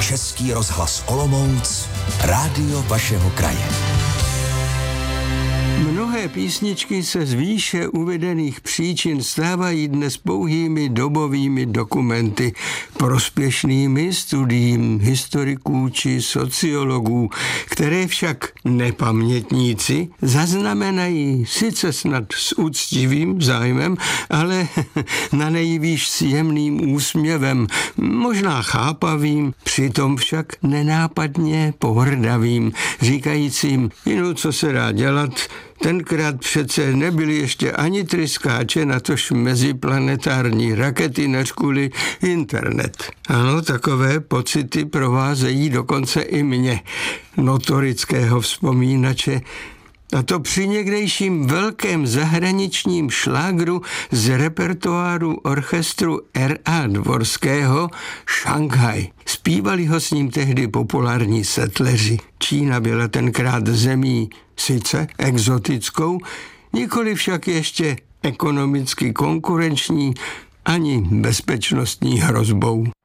Český rozhlas Olomouc, rádio vašeho kraje. Mnohé písničky se z výše uvedených příčin stávají dnes pouhými dobovými dokumenty, prospěšnými studiím historiků či sociologů, které však nepamětníci zaznamenají sice snad s úctivým zájmem, ale na nejvýš s jemným úsměvem, možná chápavým, přitom však nenápadně pohrdavým, říkajícím, co se dá dělat. Tenkrát přece nebyly ještě ani tryskáče, natož meziplanetární rakety, než kvůli internet. Ano, takové pocity provázejí dokonce i mě, notorického vzpomínače, a to při někdejším velkém zahraničním šlágru z repertoáru orchestru R.A. Dvorského Šanghaj. Zpívali ho s ním tehdy populární setleři. Čína byla tenkrát zemí sice exotickou, nikoli však ještě ekonomicky konkurenční ani bezpečnostní hrozbou.